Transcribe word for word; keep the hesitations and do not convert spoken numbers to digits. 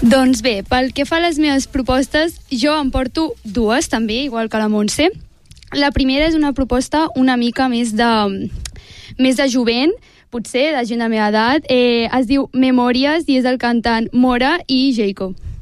Doncs bé, pel que fa a les meves propostes, jo em porto dues també, igual que la Montse. La primera és una proposta una mica més de, més de jovent, potser, de gent de la meva edat. Eh, es diu Memòries i és del cantant Mora i Jacob.